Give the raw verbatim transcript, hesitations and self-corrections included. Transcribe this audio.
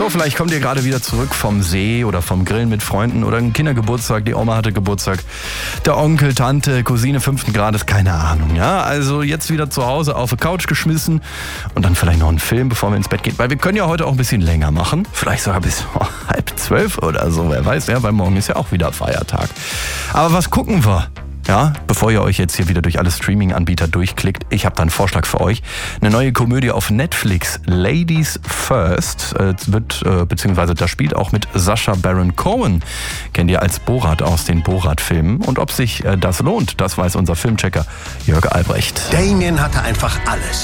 So, vielleicht kommt ihr gerade wieder zurück vom See oder vom Grillen mit Freunden oder ein Kindergeburtstag, die Oma hatte Geburtstag, der Onkel, Tante, Cousine fünften Grades, keine Ahnung, ja. Also jetzt wieder zu Hause auf die Couch geschmissen und dann vielleicht noch einen Film, bevor wir ins Bett gehen, weil wir können ja heute auch ein bisschen länger machen, vielleicht sogar bis oh, halb zwölf oder so, wer weiß, ja, weil morgen ist ja auch wieder Feiertag. Aber was gucken wir? Ja, bevor ihr euch jetzt hier wieder durch alle Streaming-Anbieter durchklickt, ich habe da einen Vorschlag für euch. Eine neue Komödie auf Netflix, Ladies First, äh, wird, äh, beziehungsweise da spielt auch mit Sacha Baron Cohen. Kennt ihr als Borat aus den Borat-Filmen. Und ob sich äh, das lohnt, das weiß unser Filmchecker Jörg Albrecht. Damien hatte einfach alles.